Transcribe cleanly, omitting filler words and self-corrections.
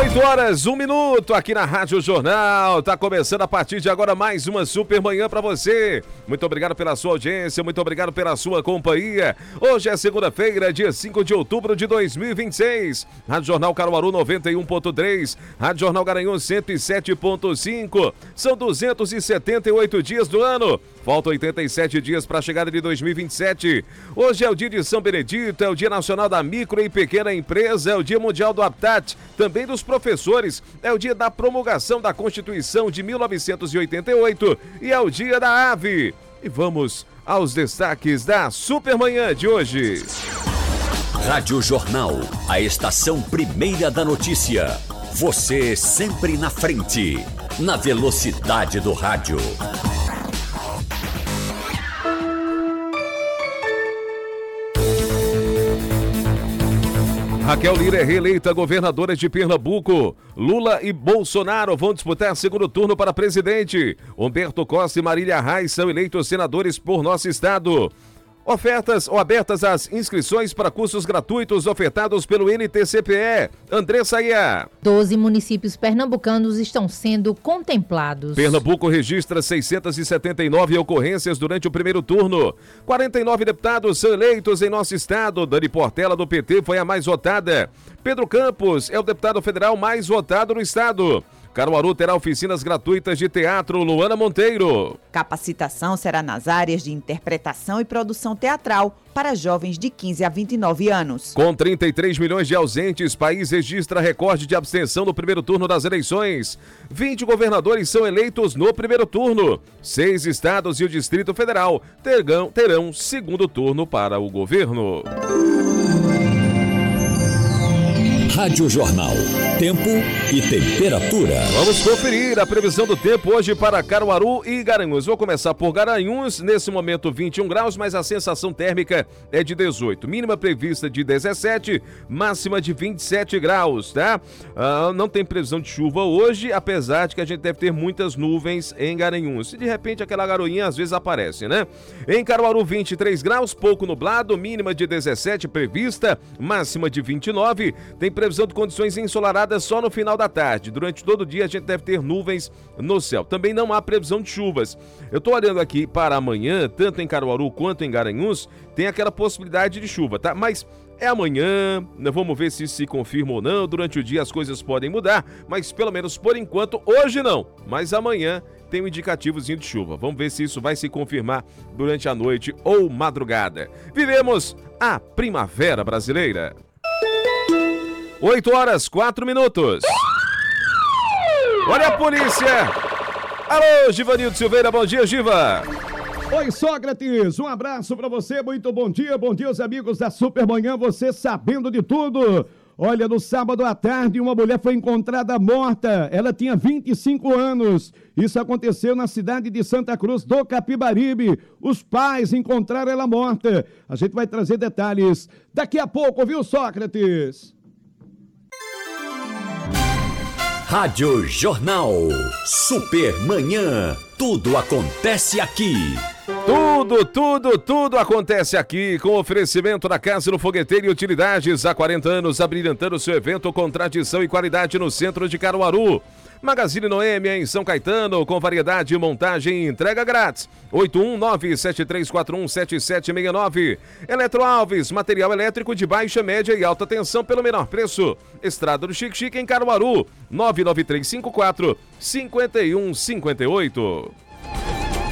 8 horas, 1 minuto aqui na Rádio Jornal. Tá começando a partir de agora mais uma super manhã pra você. Muito obrigado pela sua audiência, muito obrigado pela sua companhia. Hoje é segunda-feira, dia 5 de outubro de 2026. Rádio Jornal Caruaru 91.3, Rádio Jornal Garanhuns 107.5. São 278 dias do ano. Faltam 87 dias para a chegada de 2027. Hoje é o dia de São Benedito, é o dia nacional da micro e pequena empresa, é o dia mundial do Habitat, também dos professores, é o dia da promulgação da Constituição de 1988 e é o dia da ave. E vamos aos destaques da Supermanhã de hoje. Rádio Jornal, a estação primeira da notícia. Você sempre na frente, na velocidade do rádio. Raquel Lira é reeleita governadora de Pernambuco. Lula e Bolsonaro vão disputar segundo turno para presidente. Humberto Costa e Marília Reis são eleitos senadores por nosso estado. Ofertas ou abertas as inscrições para cursos gratuitos ofertados pelo NTCPE. Andressa Ia. 12 municípios pernambucanos estão sendo contemplados. Pernambuco registra 679 ocorrências durante o primeiro turno. 49 deputados são eleitos em nosso estado. Dani Portela, do PT, foi a mais votada. Pedro Campos é o deputado federal mais votado no estado. Caruaru terá oficinas gratuitas de teatro. Luana Monteiro. Capacitação será nas áreas de interpretação e produção teatral para jovens de 15 a 29 anos. Com 33 milhões de ausentes, país registra recorde de abstenção no primeiro turno das eleições. 20 governadores são eleitos no primeiro turno. 6 estados e o Distrito Federal terão segundo turno para o governo. Rádio Jornal, tempo e temperatura. Vamos conferir a previsão do tempo hoje para Caruaru e Garanhuns. Vou começar por Garanhuns, nesse momento 21 graus, mas a sensação térmica é de 18. Mínima prevista de 17, máxima de 27 graus, tá? Não tem previsão de chuva hoje, apesar de que a gente deve ter muitas nuvens em Garanhuns. E de repente aquela garoinha às vezes aparece, né? Em Caruaru 23 graus, pouco nublado, mínima de 17 prevista, máxima de 29. Tem previsão de condições ensolaradas só no final da tarde. Durante todo o dia a gente deve ter nuvens no céu. Também não há previsão de chuvas. Eu estou olhando aqui para amanhã, tanto em Caruaru quanto em Garanhuns, tem aquela possibilidade de chuva, tá? Mas é amanhã, vamos ver se isso se confirma ou não. Durante o dia as coisas podem mudar, mas pelo menos por enquanto, hoje não. Mas amanhã tem um indicativozinho de chuva. Vamos ver se isso vai se confirmar durante a noite ou madrugada. Vivemos a primavera brasileira. 8 horas, 4 minutos. Olha a polícia! Alô, Givanildo Silveira, bom dia, Giva! Oi, Sócrates, um abraço pra você, muito bom dia aos amigos da Supermanhã, você sabendo de tudo. Olha, no sábado à tarde, uma mulher foi encontrada morta, ela tinha 25 anos. Isso aconteceu na cidade de Santa Cruz do Capibaribe. Os pais encontraram ela morta. A gente vai trazer detalhes daqui a pouco, viu, Sócrates? Rádio Jornal, Supermanhã, tudo acontece aqui. Tudo acontece aqui com oferecimento da Casa do Fogueteiro e Utilidades. Há 40 anos, abrilhantando seu evento com tradição e qualidade no centro de Caruaru. Magazine Noêmia em São Caetano, com variedade, montagem e entrega grátis. 819-7341-7769. Eletroalves, material elétrico de baixa, média e alta tensão pelo menor preço. Estrada do Chique Chique em Caruaru, 99354-5158.